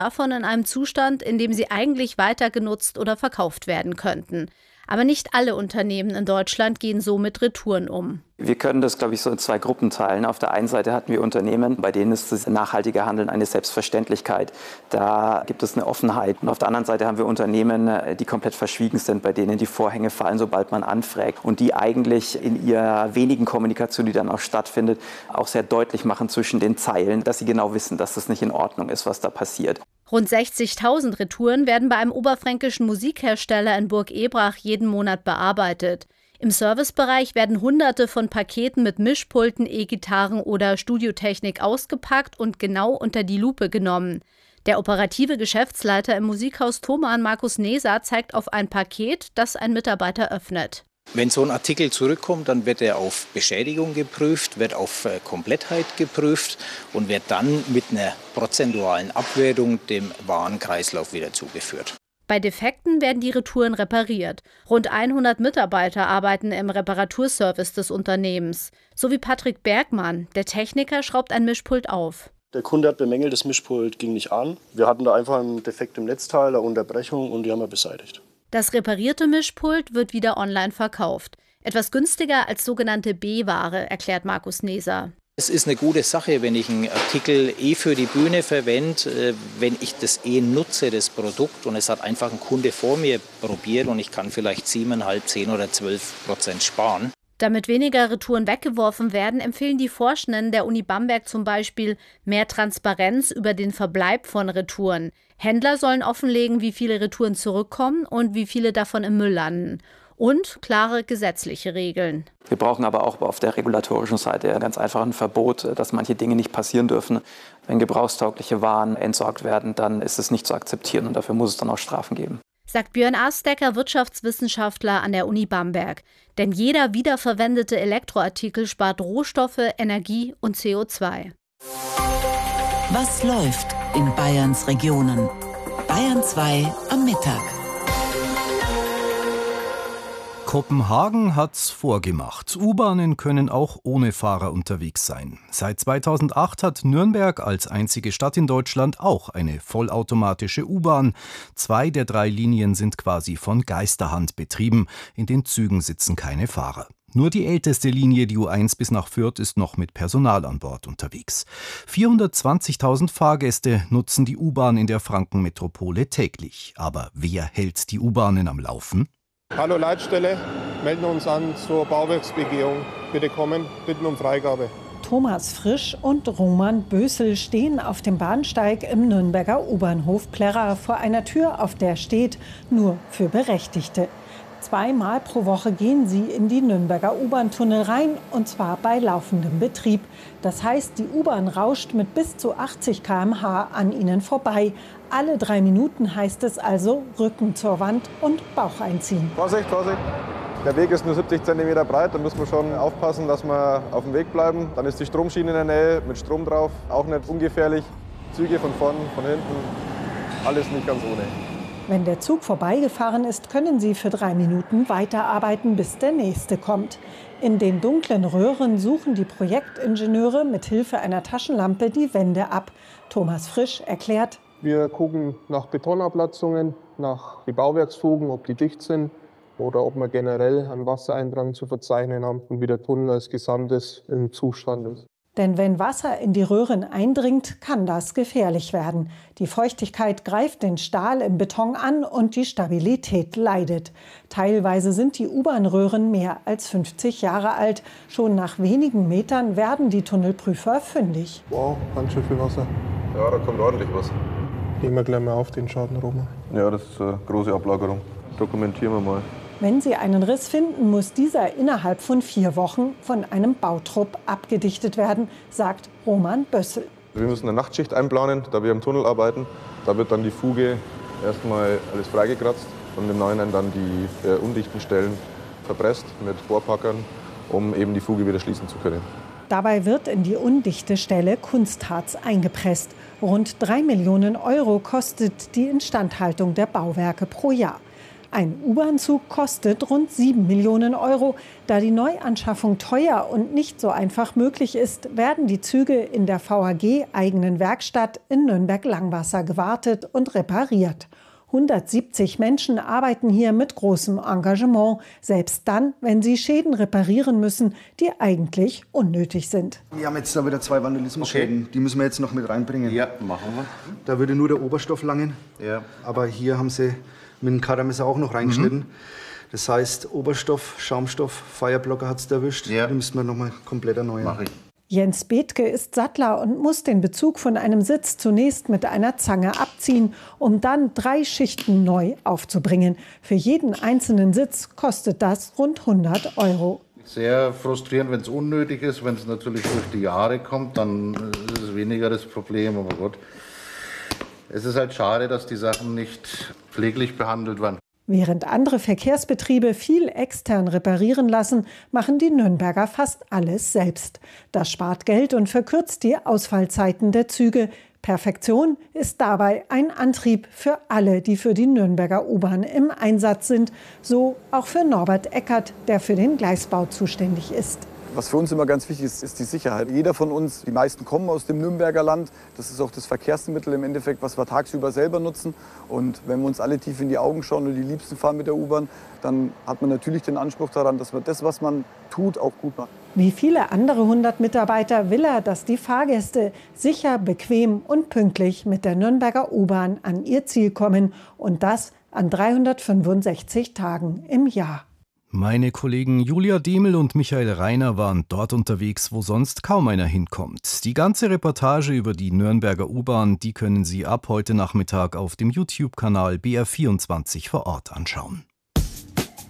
davon in einem Zustand, in dem sie eigentlich weiter genutzt oder verkauft werden könnten. Aber nicht alle Unternehmen in Deutschland gehen so mit Retouren um. Wir können das, glaube ich, so in zwei Gruppen teilen. Auf der einen Seite hatten wir Unternehmen, bei denen ist das nachhaltige Handeln eine Selbstverständlichkeit. Da gibt es eine Offenheit. Und auf der anderen Seite haben wir Unternehmen, die komplett verschwiegen sind, bei denen die Vorhänge fallen, sobald man anfragt. Und die eigentlich in ihrer wenigen Kommunikation, die dann auch stattfindet, auch sehr deutlich machen zwischen den Zeilen, dass sie genau wissen, dass das nicht in Ordnung ist, was da passiert. Rund 60.000 Retouren werden bei einem oberfränkischen Musikhersteller in Burg-Ebrach jeden Monat bearbeitet. Im Servicebereich werden Hunderte von Paketen mit Mischpulten, E-Gitarren oder Studiotechnik ausgepackt und genau unter die Lupe genommen. Der operative Geschäftsleiter im Musikhaus Thomann, Markus Neser, zeigt auf ein Paket, das ein Mitarbeiter öffnet. Wenn so ein Artikel zurückkommt, dann wird er auf Beschädigung geprüft, wird auf Komplettheit geprüft und wird dann mit einer prozentualen Abwertung dem Warenkreislauf wieder zugeführt. Bei Defekten werden die Retouren repariert. Rund 100 Mitarbeiter arbeiten im Reparaturservice des Unternehmens. So wie Patrick Bergmann. Der Techniker schraubt ein Mischpult auf. Der Kunde hat bemängelt, das Mischpult ging nicht an. Wir hatten da einfach einen Defekt im Netzteil, eine Unterbrechung und die haben wir beseitigt. Das reparierte Mischpult wird wieder online verkauft. Etwas günstiger als sogenannte B-Ware, erklärt Markus Neser. Es ist eine gute Sache, wenn ich einen Artikel für die Bühne verwende, wenn ich das nutze, das Produkt, und es hat einfach ein Kunde vor mir probiert und ich kann vielleicht 7,5, 10 oder 12% sparen. Damit weniger Retouren weggeworfen werden, empfehlen die Forschenden der Uni Bamberg zum Beispiel mehr Transparenz über den Verbleib von Retouren. Händler sollen offenlegen, wie viele Retouren zurückkommen und wie viele davon im Müll landen. Und klare gesetzliche Regeln. Wir brauchen aber auch auf der regulatorischen Seite ganz einfach ein Verbot, dass manche Dinge nicht passieren dürfen. Wenn gebrauchstaugliche Waren entsorgt werden, dann ist es nicht zu akzeptieren und dafür muss es dann auch Strafen geben. Sagt Björn Astecker, Wirtschaftswissenschaftler an der Uni Bamberg. Denn jeder wiederverwendete Elektroartikel spart Rohstoffe, Energie und CO2. Was läuft in Bayerns Regionen? Bayern 2 am Mittag. Kopenhagen hat's vorgemacht. U-Bahnen können auch ohne Fahrer unterwegs sein. Seit 2008 hat Nürnberg als einzige Stadt in Deutschland auch eine vollautomatische U-Bahn. 2 der 3 Linien sind quasi von Geisterhand betrieben. In den Zügen sitzen keine Fahrer. Nur die älteste Linie, die U1 bis nach Fürth, ist noch mit Personal an Bord unterwegs. 420.000 Fahrgäste nutzen die U-Bahn in der Frankenmetropole täglich. Aber wer hält die U-Bahnen am Laufen? Hallo Leitstelle, melden uns an zur Bauwerksbegehung. Bitte kommen, bitten um Freigabe. Thomas Frisch und Roman Bösel stehen auf dem Bahnsteig im Nürnberger U-Bahnhof Plärrer vor einer Tür, auf der steht „Nur für Berechtigte". 2-mal pro Woche gehen sie in die Nürnberger U-Bahn-Tunnel rein, und zwar bei laufendem Betrieb. Das heißt, die U-Bahn rauscht mit bis zu 80 km/h an ihnen vorbei. Alle 3 Minuten heißt es also Rücken zur Wand und Bauch einziehen. Vorsicht, Vorsicht. Der Weg ist nur 70 cm breit, da müssen wir schon aufpassen, dass wir auf dem Weg bleiben. Dann ist die Stromschiene in der Nähe mit Strom drauf, auch nicht ungefährlich. Züge von vorn, von hinten, alles nicht ganz ohne. Wenn der Zug vorbeigefahren ist, können Sie für 3 Minuten weiterarbeiten, bis der nächste kommt. In den dunklen Röhren suchen die Projektingenieure mit Hilfe einer Taschenlampe die Wände ab. Thomas Frisch erklärt: Wir gucken nach Betonablatzungen, nach die Bauwerksfugen, ob die dicht sind oder ob wir generell einen Wassereindrang zu verzeichnen haben und wie der Tunnel als Gesamtes im Zustand ist. Denn wenn Wasser in die Röhren eindringt, kann das gefährlich werden. Die Feuchtigkeit greift den Stahl im Beton an und die Stabilität leidet. Teilweise sind die U-Bahn-Röhren mehr als 50 Jahre alt. Schon nach wenigen Metern werden die Tunnelprüfer fündig. Wow, ganz schön viel Wasser. Ja, da kommt ordentlich Wasser. Nehmen wir gleich mal auf den Schaden, Roman. Ja, das ist eine große Ablagerung. Dokumentieren wir mal. Wenn Sie einen Riss finden, muss dieser innerhalb von 4 Wochen von einem Bautrupp abgedichtet werden, sagt Roman Bössel. Wir müssen eine Nachtschicht einplanen, da wir im Tunnel arbeiten. Da wird dann die Fuge erstmal alles freigekratzt und im Nachhinein dann die undichten Stellen verpresst mit Bohrpackern, um eben die Fuge wieder schließen zu können. Dabei wird in die undichte Stelle Kunstharz eingepresst. Rund 3 Millionen € kostet die Instandhaltung der Bauwerke pro Jahr. Ein U-Bahn-Zug kostet rund 7 Millionen Euro. Da die Neuanschaffung teuer und nicht so einfach möglich ist, werden die Züge in der VAG-eigenen Werkstatt in Nürnberg-Langwasser gewartet und repariert. 170 Menschen arbeiten hier mit großem Engagement, selbst dann, wenn sie Schäden reparieren müssen, die eigentlich unnötig sind. Wir haben jetzt da wieder 2 Vandalismusschäden, die müssen wir jetzt noch mit reinbringen. Ja, machen wir. Da würde nur der Oberstoff langen, ja. Aber hier haben sie mit dem Karamesser auch noch reingeschnitten. Das heißt, Oberstoff, Schaumstoff, Fireblocker hat es erwischt, ja. Die müssen wir noch mal komplett erneuern. Mach ich. Jens Bethke ist Sattler und muss den Bezug von einem Sitz zunächst mit einer Zange abziehen, um dann 3 Schichten neu aufzubringen. Für jeden einzelnen Sitz kostet das rund 100 Euro. Sehr frustrierend, wenn es unnötig ist. Wenn es natürlich durch die Jahre kommt, dann ist es weniger das Problem. Aber Gott, es ist halt schade, dass die Sachen nicht pfleglich behandelt werden. Während andere Verkehrsbetriebe viel extern reparieren lassen, machen die Nürnberger fast alles selbst. Das spart Geld und verkürzt die Ausfallzeiten der Züge. Perfektion ist dabei ein Antrieb für alle, die für die Nürnberger U-Bahn im Einsatz sind. So auch für Norbert Eckert, der für den Gleisbau zuständig ist. Was für uns immer ganz wichtig ist, ist die Sicherheit. Jeder von uns, die meisten kommen aus dem Nürnberger Land. Das ist auch das Verkehrsmittel im Endeffekt, was wir tagsüber selber nutzen. Und wenn wir uns alle tief in die Augen schauen und die Liebsten fahren mit der U-Bahn, dann hat man natürlich den Anspruch daran, dass man das, was man tut, auch gut macht. Wie viele andere 100 Mitarbeiter will er, dass die Fahrgäste sicher, bequem und pünktlich mit der Nürnberger U-Bahn an ihr Ziel kommen. Und das an 365 Tagen im Jahr. Meine Kollegen Julia Demel und Michael Reiner waren dort unterwegs, wo sonst kaum einer hinkommt. Die ganze Reportage über die Nürnberger U-Bahn, die können Sie ab heute Nachmittag auf dem YouTube-Kanal BR24 vor Ort anschauen.